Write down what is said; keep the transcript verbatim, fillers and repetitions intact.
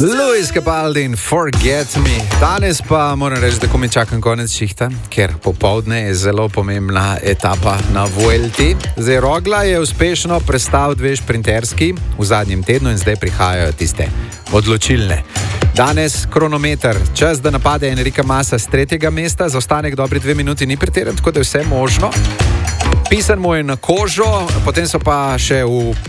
Luis Capaldi in Forget Me. Danes pa moram reči, da ko mi čakam konec šihta, ker popovdne je zelo pomembna etapa na Vuelti. Zdaj, Rogla je uspešno prestal dve šprinterski v zadnjem tednu in zdaj prihajajo tiste odločilne. Danes kronometer, čas, da napade Enrika Masa z tretjega mesta, zaostanek dobri dve minuti ni preteren, tako da je vse možno. Pisan mu je na kožo, potem so pa še v